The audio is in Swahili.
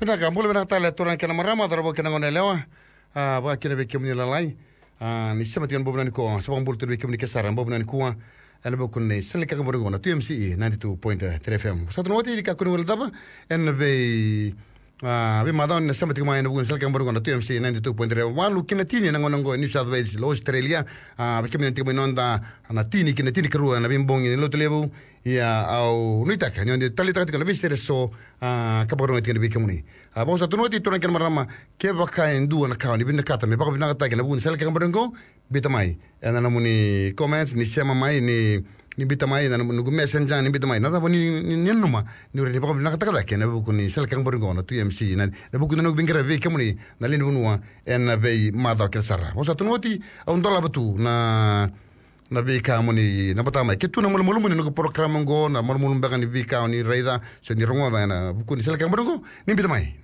Pina ka mula bina tala turan kana marama dara bo kana ngone lewa. Ba kina be kemni lalai. Ni sema tian bo bina ko sabang bul tu be kemni kesara bo bina ko ana bo kunne sel ka bo ngona TMC 92.3 FM. Satu noti ka kun wala daba en be be madon sema tima ina bo sel ka bo ngona TMC 92.3 walu kina tini na ngona ngo New South Wales lo Australia be kemni tima nonda ana tini kina tini kru na bimbong ni lo telebu ia au nuita ka nyondi talita ka lebih so kabarong tinggal lebih kemuni bang satu noti turan kan marama ke bakain dua na kawan ibin kata me baka bina kata kan bun sel kan barengo bitamai ana namuni comments ni sema mai ni bitamai na nugu messenger ni bitamai nada boni ni numa ni uri baka bina kata kan na buku ni sel kan barengo na TMC na buku na nugu bingkara be kemuni na lini bunua en be mada ke sarra bang satu noti au ndola batu na vika moni na patama ke tu na mulu mulu no program ngo na mulu mulu bagan vika ni raida so ni rongo da na buku ni sel kan barengo ni bitamai